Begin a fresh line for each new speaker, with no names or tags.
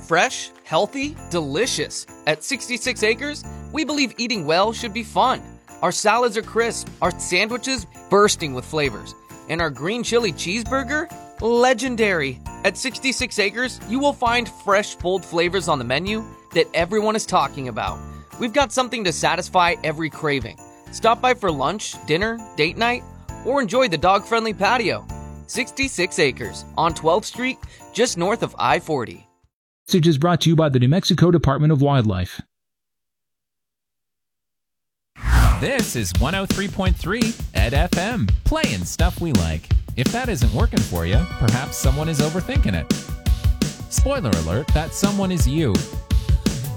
Fresh, healthy, delicious. At 66 Acres, we believe eating well should be fun. Our salads are crisp, our sandwiches bursting with flavors, and our green chili cheeseburger, legendary. At 66 Acres, you will find fresh, bold flavors on the menu that everyone is talking about. We've got something to satisfy every craving. Stop by for lunch, dinner, date night, or enjoy the dog-friendly patio. 66 Acres on 12th Street, just north of I-40.
Message is brought to you by the New Mexico Department of Wildlife.
This is 103.3 Ed FM, playing stuff we like. If that isn't working for you, perhaps someone is overthinking it. Spoiler alert, that someone is you.